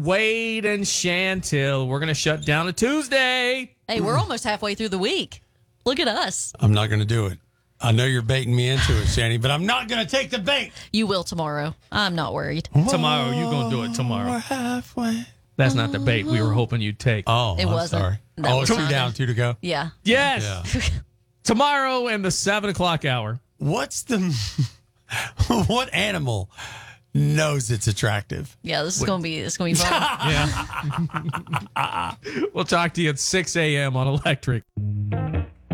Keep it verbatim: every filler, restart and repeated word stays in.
Wade and Chantil. We're going to shut down a Tuesday. Hey, we're almost halfway through the week. Look at us. I'm not going to do it. I know you're baiting me into it, Shanny, but I'm not going to take the bait. You will tomorrow. I'm not worried. Tomorrow, you're going to do it tomorrow. We're halfway. That's not the bait we were hoping you'd take. Oh, It I'm wasn't. sorry. That Oh, was it's two mine. down, two to go. Yeah. Yes. Yeah. Tomorrow in the seven o'clock hour. What's the what animal knows it's attractive? Yeah, this is going to be it's going to be fun. Yeah. We'll talk to you at six a.m. on Electric.